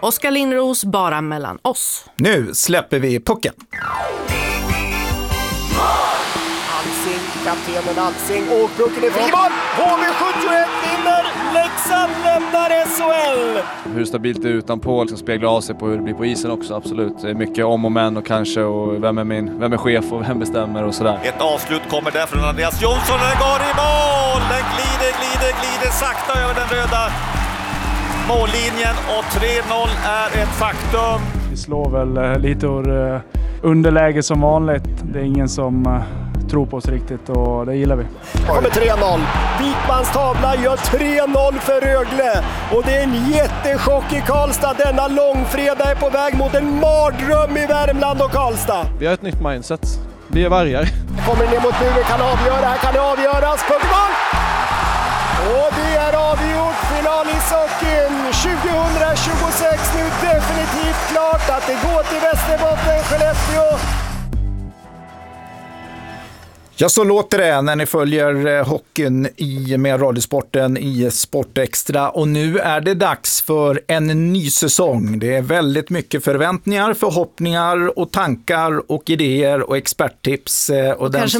Oskar Lindros bara mellan oss. Nu släpper vi pucken. Alsing, kaptenen Alsing, och pucken är fri mål! HV71 vinner, Leksand lämnar SHL! Hur stabilt det är utanpå liksom speglar av sig på hur det blir på isen också, absolut. Det är mycket om och men och kanske, och vem är chef och vem bestämmer och sådär. Ett avslut kommer där från Andreas Jonsson och den går i mål! Den glider sakta över den röda mållinjen och 3-0 är ett faktum. Vi slår väl lite ur underläge som vanligt. Det är ingen som tror på oss riktigt och det gillar vi. Kommer 3-0. Wikmans tavla gör 3-0 för Rögle. Och det är en jättechock i Karlstad. Denna långfredag är på väg mot en mardröm i Värmland och Karlstad. Vi har ett nytt mindset. Vi är vargar. Kommer ner mot muren, kan avgöra. Här kan det avgöras. Puckmål! Och det är avgjort. Final i Sockin 2026. Nu definitivt klart att det går till Västerbotten, Skellefteå. Ja, så låter det när ni följer hockeyn med Radiosporten i Sportextra. Och nu är det dags för en ny säsong. Det är väldigt mycket förväntningar, förhoppningar och tankar och idéer och experttips. Och kanske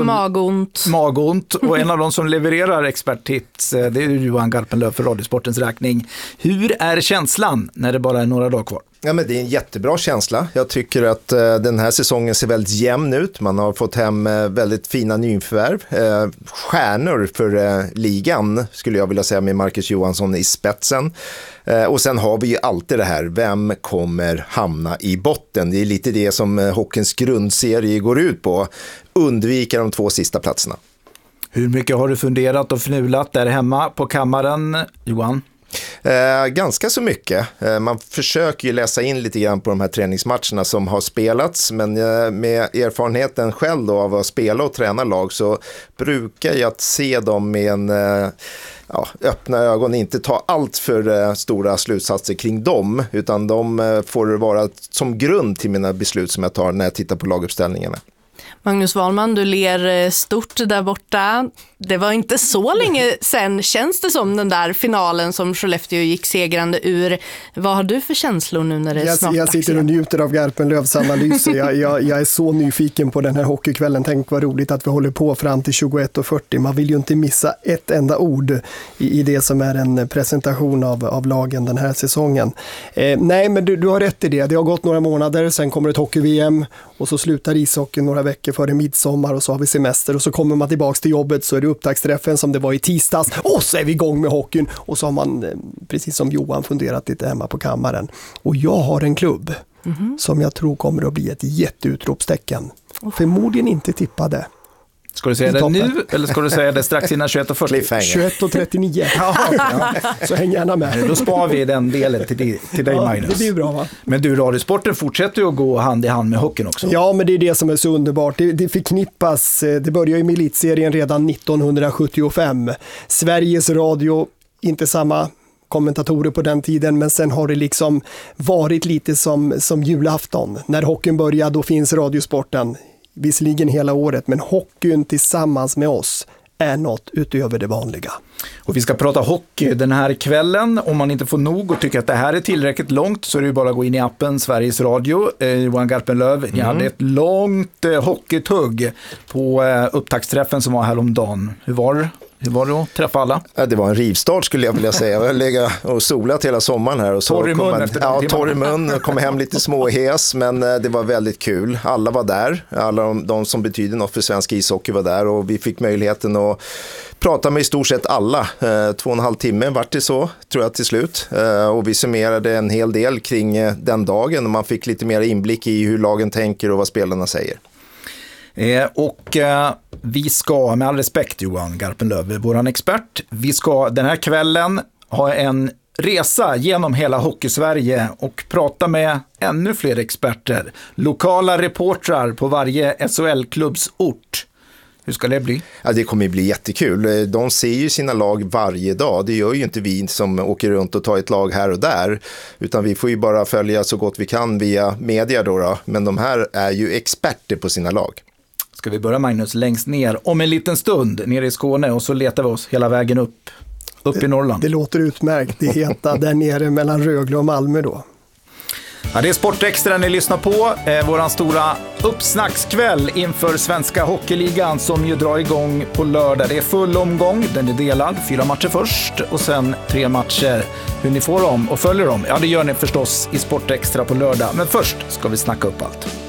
magont. Och en av de som levererar experttips, det är Johan Garpenlöv för Radiosportens räkning. Hur är känslan när det bara är några dagar kvar? Ja, men det är en jättebra känsla. Jag tycker att den här säsongen ser väldigt jämn ut. Man har fått hem väldigt fina nyförvärv. Stjärnor för ligan skulle jag vilja säga, med Marcus Johansson i spetsen. Och sen har vi ju alltid det här, vem kommer hamna i botten? Det är lite det som hockeyns grundserie går ut på. Undvika de 2 sista platserna. Hur mycket har du funderat och fnulat där hemma på kammaren, Johan? Ganska så mycket. Man försöker ju läsa in lite grann på de här träningsmatcherna som har spelats, men med erfarenheten själv då av att spela och träna lag så brukar jag se dem med en öppna ögon, inte ta allt för stora slutsatser kring dem, utan de får vara som grund till mina beslut som jag tar när jag tittar på laguppställningarna. Magnus Wahlman, du ler stort där borta. Det var inte så länge sen, känns det som, den där finalen som Skellefteå gick segrande ur. Vad har du för känslor nu när det är snart? Jag sitter och njuter av Garpenlövs analyser. Jag är så nyfiken på den här hockeykvällen. Tänk vad roligt att vi håller på fram till 21:40. Man vill ju inte missa ett enda ord i det som är en presentation av lagen den här säsongen. Nej, men du har rätt i det. Det har gått några månader, sen kommer ett hockey-VM och så slutar ishockeyn några veckor före midsommar och så har vi semester och så kommer man tillbaka till jobbet, så är det upptaktsträffen som det var i tisdags och så är vi igång med hockeyn och så har man, precis som Johan, funderat lite hemma på kammaren. Och jag har en klubb som jag tror kommer att bli ett jätteutropstecken. Förmodligen inte tippade. Ska du säga det nu eller ska du säga det strax innan 21:40? 21:39. Ja. Så häng gärna med. Då sparar vi den delen till dig, Magnus. Det blir bra, va? Men du, Radiosporten fortsätter ju att gå hand i hand med hockeyn också. Ja, men det är det som är så underbart. Det förknippas, det börjar ju med elitserien redan 1975. Sveriges Radio, inte samma kommentatorer på den tiden, men sen har det liksom varit lite som julafton. När hockeyn börjar, då finns Radiosporten. Visserligen hela året, men hockeyn tillsammans med oss är något utöver det vanliga. Och vi ska prata hockey den här kvällen. Om man inte får nog och tycker att det här är tillräckligt långt så är det ju bara att gå in i appen Sveriges Radio. Johan Garpenlöv, ni hade ett långt hockeytugg på upptaktsträffen som var häromdagen. Hur var det att träffa alla? Ja, det var en rivstart skulle jag vilja säga. Jag har legat och solat hela sommaren här. Och så torr i mun torr i mun och kom hem lite småhes, men det var väldigt kul. Alla var där. Alla de som betyder något för svensk ishockey var där och vi fick möjligheten att prata med i stort sett alla. 2,5 timme vart det så, tror jag till slut. Och vi summerade en hel del kring den dagen och man fick lite mer inblick i hur lagen tänker och vad spelarna säger. Vi ska, med all respekt Johan Garpenlöv, våran expert, vi ska den här kvällen ha en resa genom hela Hockeysverige och prata med ännu fler experter, lokala reportrar på varje SHL-klubbs ort. Hur ska det bli? Ja, det kommer bli jättekul. De ser ju sina lag varje dag. Det gör ju inte vi som åker runt och tar ett lag här och där. Utan vi får ju bara följa så gott vi kan via media då. Men de här är ju experter på sina lag. Ska vi börja, Magnus, längst ner om en liten stund nere i Skåne och så letar vi oss hela vägen upp i Norrland. Det låter utmärkt. Det heter där nere mellan Rögle och Malmö då. Ja, det är Sportextra ni lyssnar på. Våran stora uppsnackskväll inför Svenska Hockeyligan som ju drar igång på lördag. Det är full omgång, den är delad. 4 matcher först och sen 3 matcher. Hur ni får dem och följer dem, ja det gör ni förstås i Sportextra på lördag. Men först ska vi snacka upp allt.